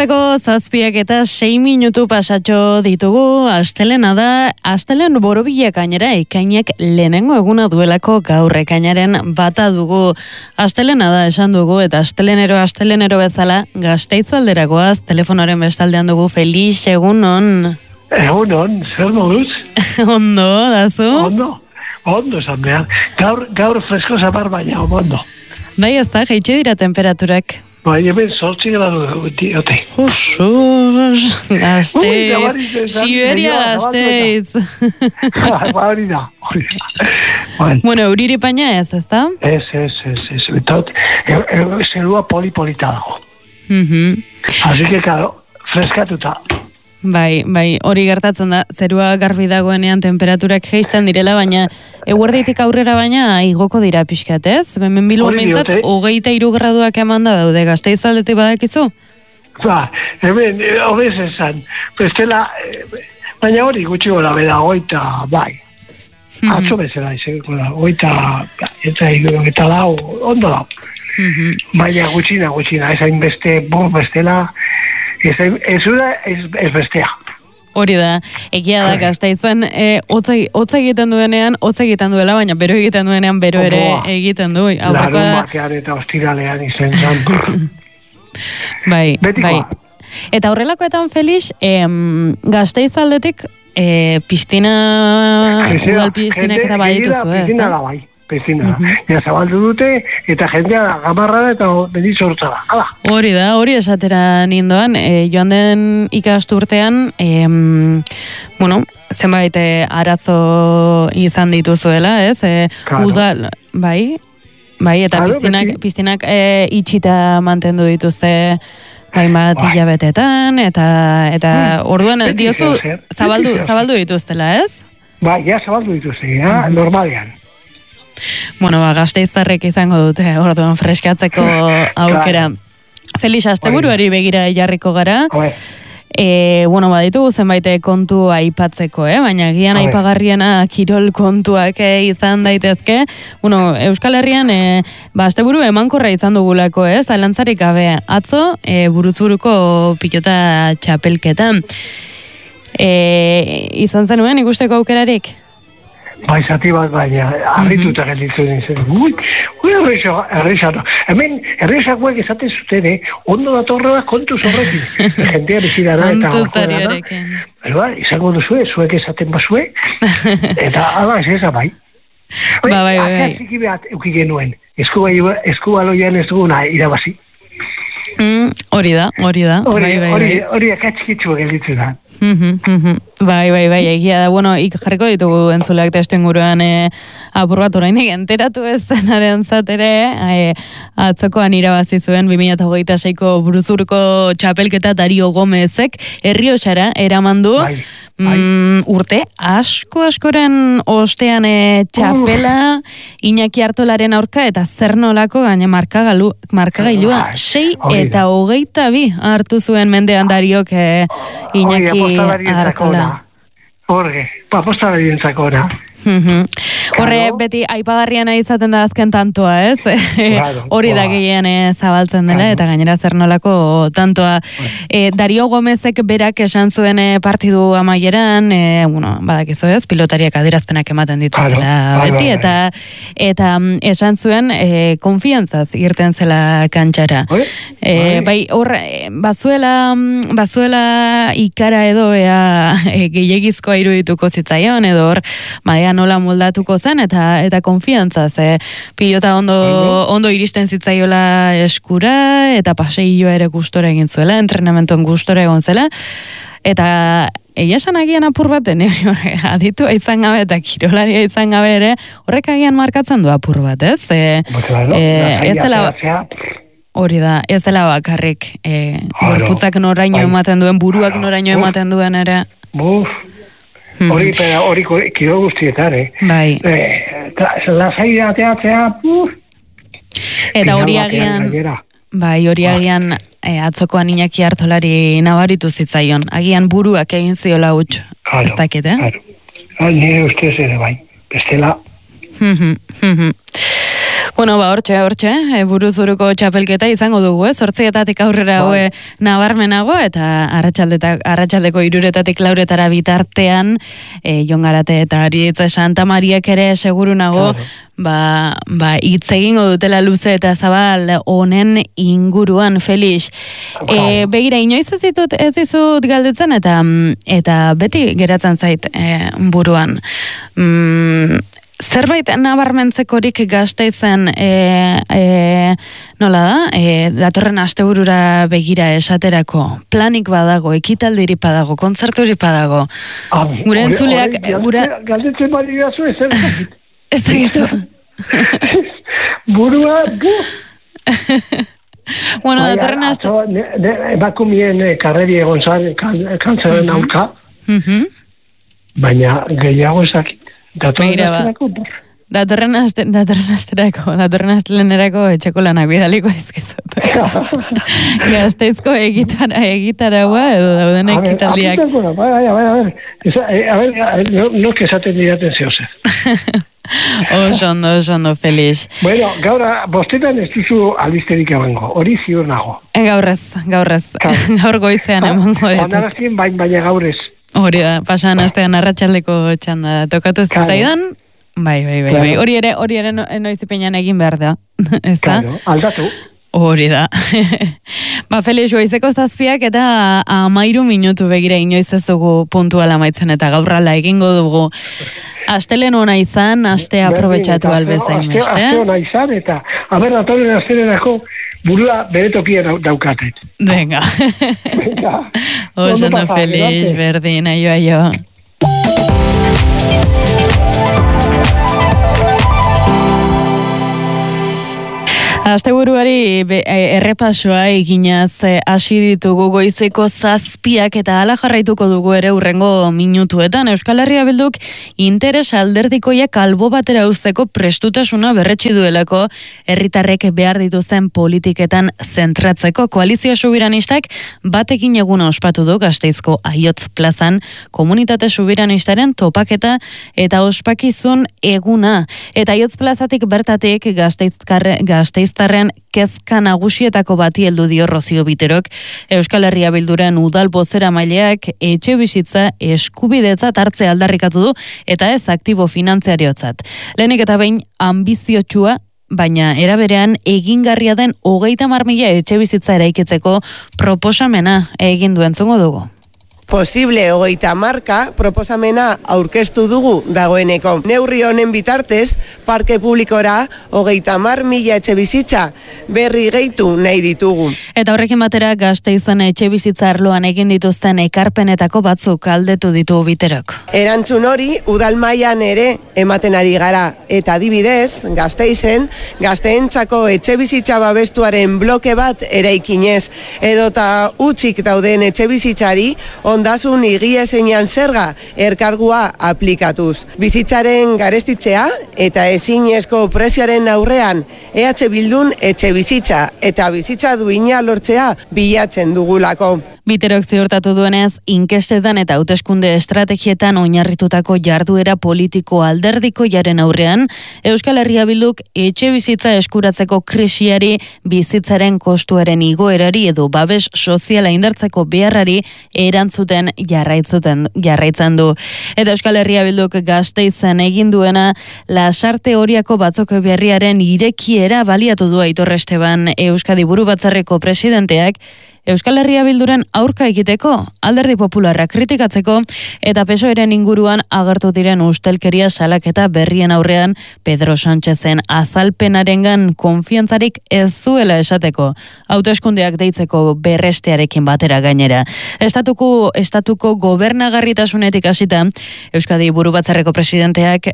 Arratsaldeko 7:06 minutu pasatxo ditugu. Astelena da, astelen borobilak gainera ekainak lehenengo eguna duelako gaur ekainaren bata dugu. Astelena da esan dugu eta astelenero bezala Gasteiz-alderagoaz telefonoaren bestaldean dugu. Felix, egunon. Egunon, zer moduz? Ondo, dazu? Ondo esan behar. Gaur fresko zapar baina, ondo. Bai, ez da, jaitxe dira temperaturak. Bai, hemen 8 gradu diote. Jesús, Gasteiz, Siberia Gasteiz. Hori da. Bueno, euriri paina ez da? Ez. Zerua polipolita dago. Así que, claro, freskatuta. Bai, hori gertatzen da, zerua garbi dagoenean temperaturak jaisten direla, baina eguerditik aurrera baina igoko dira pixkat, ez? Hemen Bilbon behintzat, 23 graduak eman da daude, Gasteiz-aldetik badakizu? Ba, hemen, hobez esan, bestela, baina hori gutxi gola beda, 20, bai. Atzo bezala, eta lau, ondo lau. Baina gutxina, ezain bestela, ez bestea. Hori da, egia da Gasteizen, hotza egiten duenean, hotza egiten duela, baina bero egiten duenean, bero ere egiten du. Larun batean eta ostiralean izen zan. Bai. Eta horrelakoetan, Felix, Gasteiz-aldetik piztina, udal piztinak eta badituzu, ez da? Piztina. Ja, zabaldu dute, eta jendea gamarra eta beniz hortzara. Hori esatera nindoan, joan den ikasturtean, zenbait arazo izan dituzuela, ez? Udal, bai, eta piztinak itxita mantendu dituzte hainbat hilabetetan, eta orduan diozu zabaldu dituztela, ez? Bai, ja zabaldu dituzte, normalean. Bueno, Gasteiztarrek izango dute, orduan freskatzeko aukera. Felix, asteburuari begira jarriko gara. Baditugu zenbait kontu aipatzeko, baina gian aipagarriena kirol kontuak izan daitezke. Euskal Herrian asteburu emankorra izan dugulako, zalantzarik gabe. Atzo, buruzuruko pilota txapelketan. Izan zenuen ikusteko aukerarik? Bai, zati bat baina, harrituta gelditzen nintzen. Errexano. Hemen, errexakoek esaten zuten, ondo datorra kontu zorrekin. Jentea bizidara eta horrekin. Izango duzue, zuek esaten bazue, eta ala ez bai. Bai. Atziki behat eukik genuen. Eskubaloian ez duguna irabazi. Hori da. Hori akatxikitzu gelditzen da. Bai, egia da. Jarriko ditugu entzuleak testu inguruan apur bat oraindik enteratu ez zenaren zatere, atzokoan irabazi zuen 2026ko buruzuruko txapelketa Dario Gomezek Errioxara eraman du. Urte askoren ostean txapela Iñaki Artolaren aurka eta zer nolako gaine markagailua 6 eta 22 hartu zuen mendean Dariok Iñaki Artola. Horre, apostadari entzakora. Horre, beti aipagarriana izaten da azken tantoa, ez? Hori da gehien zabaltzen dela, eta gainera zer nolako tantoa. Dario Gomezek berak esan zuen partidu amaieran, badakizu ez, pilotariak adierazpenak ematen dituztela beti, eta esan zuen konfiantzaz irten zela kantxara. Bai, horre, bazuela ikara edo gehiagizkoa irudituko zitzaion, edo hor, nola moldatuko zen, eta konfiantzaz, pilota ondo iristen zitzaiola eskura, eta paseilloa ere gustora egin zuela, entrenamentoen gustora egon zela, eta egia esan agian apur baten, aditua izan gabe eta kirolaria izan gabe ere, horrek agian markatzen du apur bat, ez? Ez dela... Hori da, ez dela bakarrik, gorputzak noraino ematen duen, buruak noraino ematen duen ere... Hori kiro guztietan, Bai. Lasai ateatzea, Eta hori agian atzokoan Iñaki Artolari nabaritu zitzaion. Agian buruak egin ziola huts. Ez dakit, Nire ustez ere bai. Bestela. Bueno, hortxe, buruzuruko txapelketa izango dugu, 8:00 aurrera nabarmenago, eta arratsaldeko 3:00 lauretara bitartean, Jon Garate eta Aritz Santa Mariak ere seguru nago, hitz egingo dutela luze eta zabal honen inguruan, Felix. Begira, inoiz ez dizut galdetzen, eta beti geratzen zait buruan. Zerbait nabarmentzekorik Gasteizen nola da? Datorren asteburura begira esaterako. Planik badago, ekitaldirik badago, kontzerturik badago. Gure entzuleak... Galdetzen bali gazu ez ez egitu. Burua, Bueno, datorren aste... Emakumien karreri egon zan, kantzaren aurka. Baina gehiago ezakit. Datorren astelenerako etxeko lanak bidaliko ezkizot. Gasteizko egitaragua edo dauden ekitaldiak. A ver, no que esaten diraten zehozer. Oso ondo, Felix. Bueno, gaura, bostetan ez duzu alisterik emango, hori ziur nago. Gaurrez. Gaur goizean emango ditut. Onarazien baina gaurez. Hori da, pasan astean arratsaldeko txanda tokatu zitzaidan. Bai. Hori ere noizipenean egin behar da. Ez da? Claro, aldatu. Hori da. Felix, goizeko 7 eta 13 minutu begira inoiz ez dugu puntuala maitzen eta gaurrala egingo dugu. Astelehen ona izan, astea aprobetxatu albezain beste. Aste ona izan eta, datorren astelenako burua bere tokian daukatet. Venga. Oso no, Felix, berdin, aio. Asteburuari errepasoa eginaz hasi ditugu goizeko 7 eta hala jarraituko dugu ere hurrengo minutuetan. Euskal Herria Bilduk interes alderdikoiak albo batera uzteko prestutasuna berretsi duelako herritarrek behar dituzten politiketan zentratzeko. Koalizio Subiranistak batekin eguna ospatu du Gasteizko Aiotz plazan komunitate subiranistaren topaketa eta ospakizun eguna. Eta Aiotz plazatik bertatik Gasteiztarren kezka nagusietako bati heldu dio Rozio Biterok. Euskal Herria Bilduren udal bozeramaileak etxe bizitza eskubidetzat hartzea aldarrikatu du eta ez aktibo finantzariotzat. Lehenik eta behin ambiziotsua, baina era berean egingarria den 30.000 etxe bizitza eraikitzeko proposamena egin du entzungo dugu. Posible 30 proposamena aurkeztu dugu dagoeneko. Neurri honen bitartez, parke publikora 30.000 etxe bizitza berri gehitu nahi ditugu. Eta horrekin batera Gasteizen etxe bizitza arloan egin dituzten ekarpenetako batzuk aldetu ditu Biterok. Erantzun hori udal mailan ere ematen ari gara eta adibidez, Gasteizen gazteentzako etxe bizitza babestuaren bloke bat eraikinez edota utzik dauden etxe bizitzari ondasun igiezenean zerga erkargua aplikatuz. Bizitzaren garestitzea eta ezinezko prezioaren aurrean EH Bildun etxe bizitza eta bizitza duina lortzea bilatzen dugulako. Biterok ziurtatu duenez, inkestetan eta hauteskunde estrategietan oinarritutako jarduera politiko alderdiko jaren aurrean, Euskal Herria Bilduk etxe bizitza eskuratzeko krisiari, bizitzaren kostuaren igoerari edo babes soziala indartzeko beharrari erantzuten jarraitzen du. Eta Euskal Herria Bilduk Gasteizen egin duena Lasarte Oriako batzoko berriaren irekiera baliatu du Aitor Esteban Euskadi Burubatzarreko presidenteak Euskal Herria Bilduren aurka egiteko, Alderdi Popularra kritikatzeko eta PSOEren inguruan agertu diren ustelkeria salaketa berrien aurrean Pedro Sánchezen azalpenarengan konfiantzarik ez zuela esateko, hauteskundeak deitzeko berrestearekin batera gainera. Estatuko gobernagarritasunetik hasita, Euskadi Burubatzarreko presidenteak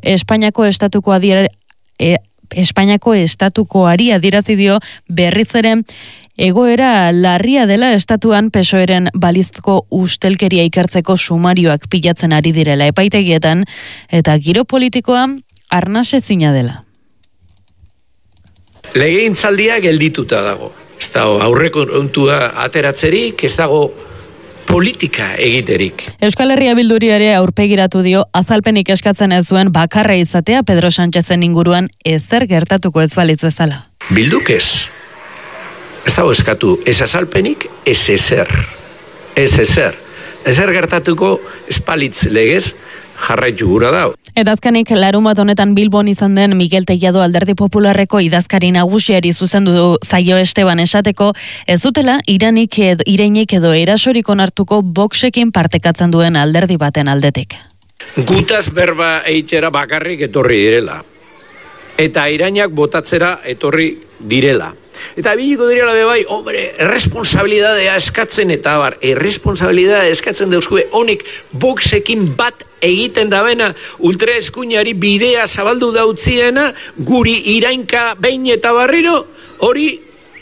Espainiako estatukoari adierazi dio berriz ere egoera larria dela estatuan PSOEren balizko ustelkeria ikertzeko sumarioak pilatzen ari direla epaitegietan eta giro politikoa arnasezina dela. Legegintzaldia geldituta dago. Ez dago aurrekontua ateratzerik, ez dago politika egiterik. Euskal Herria Bilduri ere aurpegiratu dio azalpenik eskatzen ez zuen bakarra izatea Pedro Sánchezen inguruan ezer gertatuko ez balitz bezala. Bilduk ez. Ez dago eskatu, ez azalpenik, ez ezer. Ez ezer. Ezer gertatuko espalitz legez jarraitu gura dau. Eta azkenik, larunbat honetan Bilbon izan den Miguel Tellado Alderdi Popularreko idazkari nagusiari zuzendu du Zaio Esteban esateko, ez dutela ireinik edo erasorik onartuko Voxekin partekatzen duen alderdi baten aldetik. Gutaz berba eitera bakarrik etorri direla. Eta irainak botatzera etorri direla. Eta biliko direla bebai, hombre, erresponsabilidadea eskatzen eta bar, erresponsabilidadea eskatzen dauzkue honik Voxekin bat egiten dabena, ultraeskuinari bidea zabaldu dautziena, guri irainka behin eta barriro, hori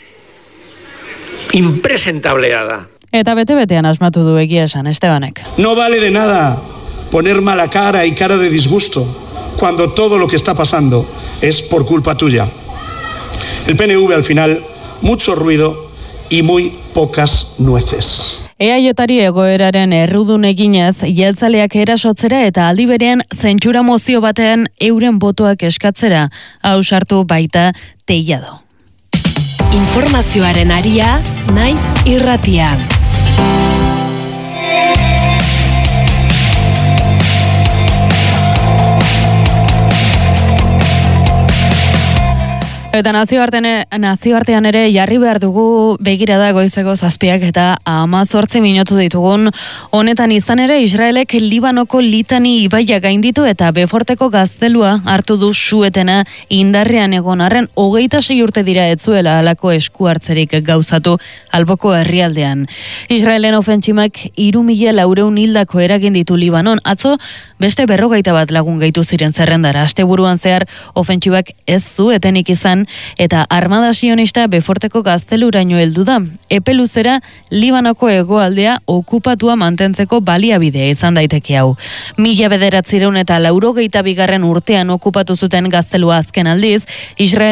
impresentablea da. Eta bete-betean asmatu du egia esan, Estebanek. No vale de nada poner mala cara y cara de disgusto cuando todo lo que está pasando es por culpa tuya. El PNV al final, mucho ruido y muy pocas nueces. EAJari egoeraren errudun eginez, jeltzaleak erasotzera eta aldi berean zentsura mozio batean euren botoak eskatzera, ausartu baita Tellado. Informazioaren aria, naiz irratian. Eta nazioartean ere jarri behar dugu begirada goizeko 7 eta 18 minutu ditugun. Honetan izan ere Israelek Libanoko Litani ibaia gainditu eta Beforteko gaztelua hartu du suetena indarrean egon arren 26 urte dira ez zuela halako esku hartzerik gauzatu alboko herrialdean. Israelen ofentsimak 3.400 hildako eragin ditu Libanon. Atzo beste 41 lagun gehitu ziren zerrendara. Asteburuan zehar ofentsibak ez zu etenik izan eta armada sionista Beforteko gazteluraino heldu da. Epe luzera Libanoko hegoaldea okupatua mantentzeko baliabidea izan daiteke hau. 1982 urtean okupatu zuten gaztelua azken aldiz, Israel